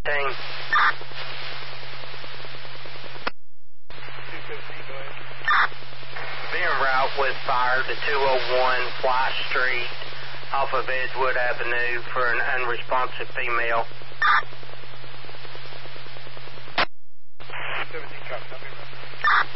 215, go ahead. Being route was fired to 201 Fly Street off of Edgewood Avenue for an unresponsive female. 217, copy.